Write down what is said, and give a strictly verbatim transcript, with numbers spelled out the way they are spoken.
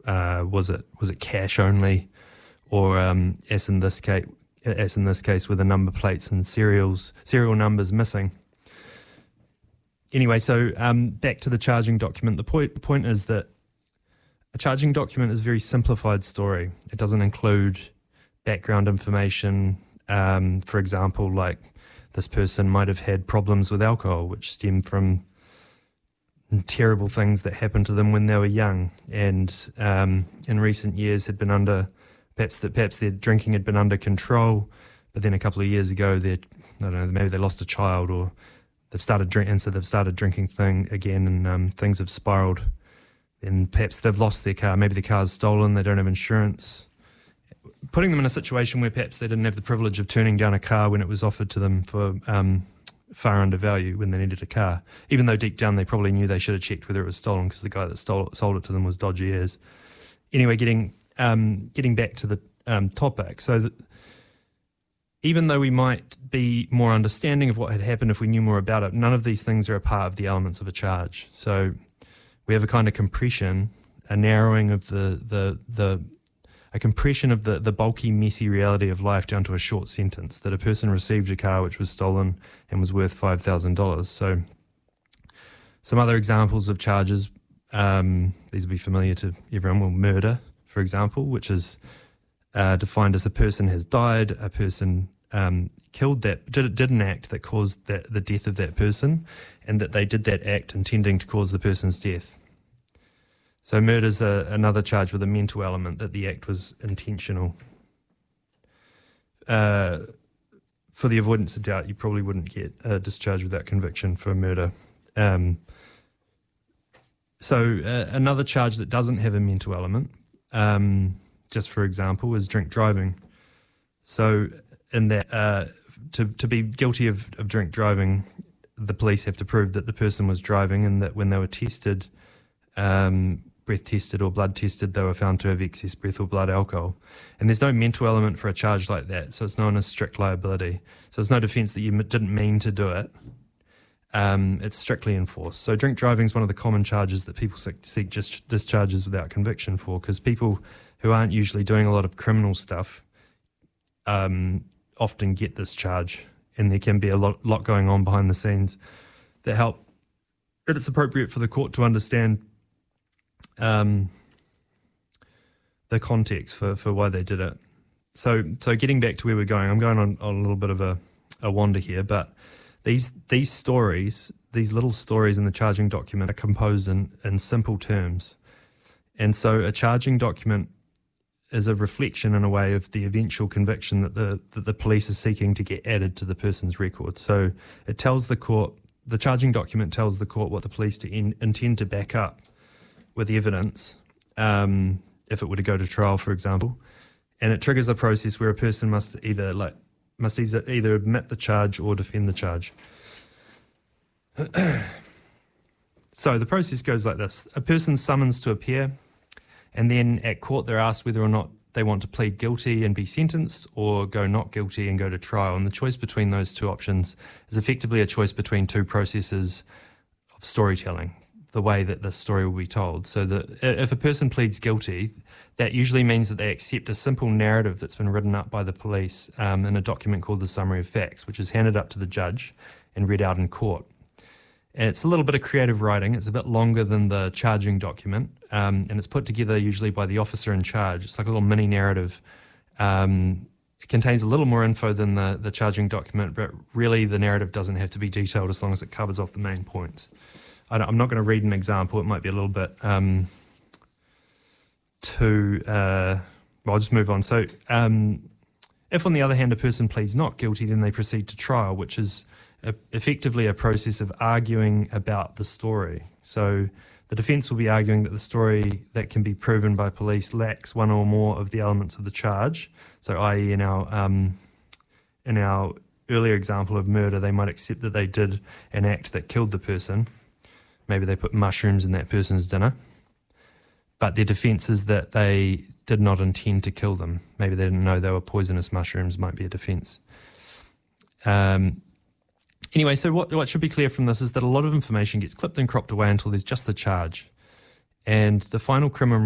uh, was it was it cash only, or um, as in this case, as in this case, were the number plates and serials serial numbers missing? Anyway, so um, back to the charging document. The point the point is that a charging document is a very simplified story. It doesn't include background information. Um, for example, like this person might have had problems with alcohol, which stem from terrible things that happened to them when they were young, and um, in recent years had been under, perhaps that perhaps their drinking had been under control, but then a couple of years ago, they I don't know, maybe they lost a child, or they've started drinking, and so they've started drinking thing again, and um, things have spiraled. And perhaps they've lost their car, maybe the car's stolen, they don't have insurance. Putting them in a situation where perhaps they didn't have the privilege of turning down a car when it was offered to them for um, far under value when they needed a car, even though deep down they probably knew they should have checked whether it was stolen because the guy that stole it, sold it to them was dodgy as. Anyway, getting um, getting back to the um, topic, so that even though we might be more understanding of what had happened if we knew more about it, none of these things are a part of the elements of a charge. So we have a kind of compression, a narrowing of the the the a compression of the the bulky, messy reality of life down to a short sentence that a person received a car which was stolen and was worth five thousand dollars. So some other examples of charges, um, these will be familiar to everyone. Well, murder, for example, which is uh, defined as a person has died, a person um, killed that, did, did an act that caused that, the death of that person, and that they did that act intending to cause the person's death. So murder's a, another charge with a mental element, that the act was intentional. Uh, for the avoidance of doubt, you probably wouldn't get a discharge without conviction for murder. Um, so uh, another charge that doesn't have a mental element, um, just for example, is drink driving. So in that, uh, to, to be guilty of, of drink driving, the police have to prove that the person was driving and that when they were tested, um, breath tested or blood tested, they were found to have excess breath or blood alcohol. And there's no mental element for a charge like that, so it's known as strict liability. So it's no defence that you didn't mean to do it. Um, it's strictly enforced. So drink driving is one of the common charges that people seek, seek just discharges without conviction for, because people who aren't usually doing a lot of criminal stuff um, often get this charge, and there can be a lot, lot going on behind the scenes that help. But it's appropriate for the court to understand Um, the context for, for why they did it. So so getting back to where we're going, I'm going on, on a little bit of a, a wander here, but these these stories, these little stories in the charging document are composed in, in simple terms. And so a charging document is a reflection in a way of the eventual conviction that the, that the police are seeking to get added to the person's record. So it tells the court, the charging document tells the court what the police to in, intend to back up with evidence, um, if it were to go to trial, for example, and it triggers a process where a person must either like must either, either admit the charge or defend the charge. So the process goes like this: a person's summons to appear, and then at court they're asked whether or not they want to plead guilty and be sentenced, or go not guilty and go to trial. And the choice between those two options is effectively a choice between two processes of storytelling, the way that the story will be told. So that if a person pleads guilty, that usually means that they accept a simple narrative that's been written up by the police um, in a document called the Summary of Facts, which is handed up to the judge and read out in court. And it's a little bit of creative writing. It's a bit longer than the charging document, um, and it's put together usually by the officer in charge. It's like a little mini narrative. Um, it contains a little more info than the, the charging document, but really the narrative doesn't have to be detailed as long as it covers off the main points. I don't, I'm not going to read an example. It might be a little bit um, too... Uh, well, I'll just move on. So um, if, on the other hand, a person pleads not guilty, then they proceed to trial, which is a, effectively a process of arguing about the story. So the defence will be arguing that the story that can be proven by police lacks one or more of the elements of the charge. So that is in our um, in our earlier example of murder, they might accept that they did an act that killed the person. Maybe they put mushrooms in that person's dinner. But their defence is that they did not intend to kill them. Maybe they didn't know they were poisonous mushrooms, might be a defence. Um, anyway, so what, what should be clear from this is that a lot of information gets clipped and cropped away until there's just the charge. And the final criminal